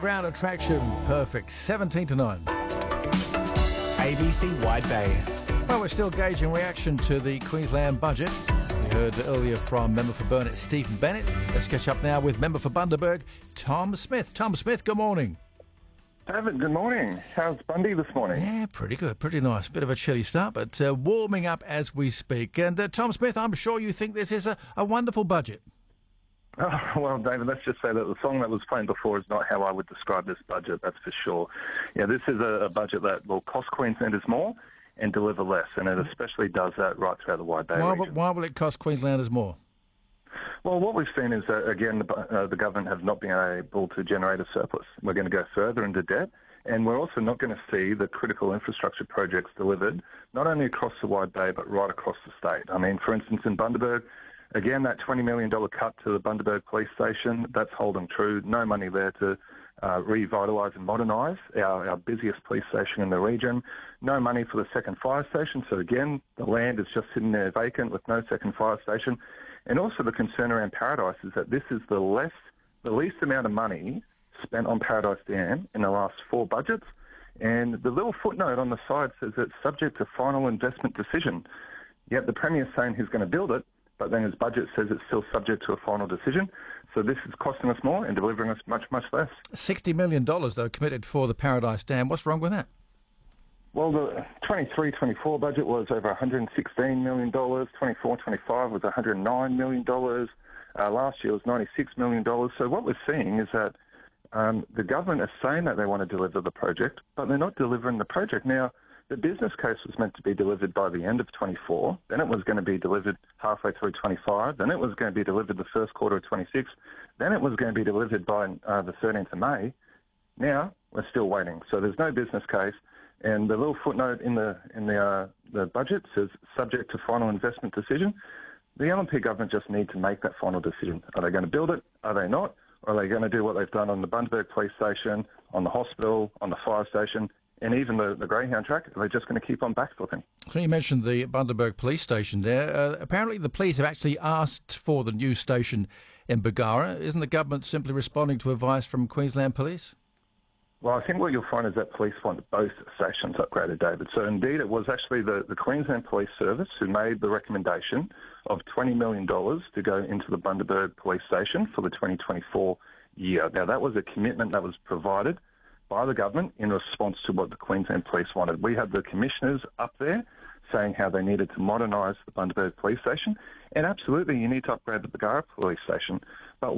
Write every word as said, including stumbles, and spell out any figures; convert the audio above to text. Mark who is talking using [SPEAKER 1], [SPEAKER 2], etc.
[SPEAKER 1] Underground attraction, perfect. seventeen to nine.
[SPEAKER 2] A B C Wide Bay.
[SPEAKER 1] Well, we're still gauging reaction to the Queensland budget. We heard earlier from member for Burnett, Stephen Bennett. Let's catch up now with member for Bundaberg, Tom Smith. Tom Smith, good morning.
[SPEAKER 3] David, good morning. How's Bundy this morning?
[SPEAKER 1] Yeah, pretty good, pretty nice. Bit of a chilly start, but uh, warming up as we speak. And uh, Tom Smith, I'm sure you think this is a, a wonderful budget.
[SPEAKER 3] Oh, well, David, let's just say that the song that was playing before is not how I would describe this budget, that's for sure. Yeah, this is a, a budget that will cost Queenslanders more and deliver less, and it especially does that right throughout the Wide Bay
[SPEAKER 1] Why,
[SPEAKER 3] region.
[SPEAKER 1] why will it cost Queenslanders more?
[SPEAKER 3] Well, what we've seen is that, again, the, uh, the government have not been able to generate a surplus. We're going to go further into debt, and we're also not going to see the critical infrastructure projects delivered, not only across the Wide Bay, but right across the state. I mean, for instance, in Bundaberg, again, that twenty million dollars cut to the Bundaberg Police Station, that's holding true. No money there to uh, revitalise and modernise our, our busiest police station in the region. No money for the second fire station. So again, the land is just sitting there vacant with no second fire station. And also the concern around Paradise is that this is the less, the least amount of money spent on Paradise Dam in the last four budgets. And the little footnote on the side says it's subject to final investment decision. Yet the Premier's saying he's going to build it, but then his budget says it's still subject to a final decision. So this is costing us more and delivering us much, much less.
[SPEAKER 1] sixty million dollars, though, committed for the Paradise Dam. What's wrong with that?
[SPEAKER 3] Well, the twenty-three twenty-four budget was over one hundred sixteen million dollars. twenty-four twenty-five was one hundred nine million dollars. Uh, last year was ninety-six million dollars. So what we're seeing is that um, the government is saying that they want to deliver the project, but they're not delivering the project. Now, the business case was meant to be delivered by the end of twenty-four, then it was going to be delivered halfway through twenty-five, then it was going to be delivered the first quarter of twenty-six, then it was going to be delivered by uh, the thirteenth of May. Now, we're still waiting. So there's no business case, and the little footnote in the in the uh, the budget says subject to final investment decision. The L N P government just need to make that final decision. Are they going to build it? Are they not? Or are they going to do what they've done on the Bundaberg Police Station, on the hospital, on the fire station, and even the, the Greyhound track? Are they just going to keep on backflipping?
[SPEAKER 1] So you mentioned the Bundaberg Police Station there. Uh, apparently the police have actually asked for the new station in Bargara. Isn't the government simply responding to advice from Queensland Police?
[SPEAKER 3] Well, I think what you'll find is that police want both stations upgraded, David. So indeed, it was actually the, the Queensland Police Service who made the recommendation of twenty million dollars to go into the Bundaberg Police Station for the twenty twenty-four year. Now, that was a commitment that was provided by the government in response to what the Queensland Police wanted. We had the commissioners up there saying how they needed to modernise the Bundaberg Police Station, and absolutely you need to upgrade the Bargara Police Station. But